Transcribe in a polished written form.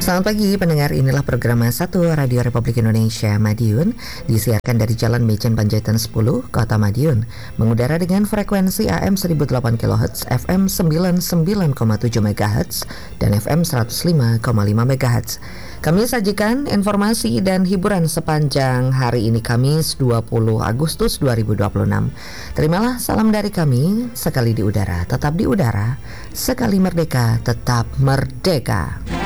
Selamat pagi pendengar, inilah program 1 Radio Republik Indonesia Madiun, disiarkan dari Jalan Mejen Panjaitan 10, Kota Madiun, mengudara dengan frekuensi AM 1008 kHz, FM 99,7 MHz, dan FM 105,5 MHz. Kami sajikan informasi dan hiburan sepanjang hari ini, Kamis 20 Agustus 2026. Terimalah salam dari kami, sekali di udara, tetap di udara, sekali merdeka, tetap merdeka.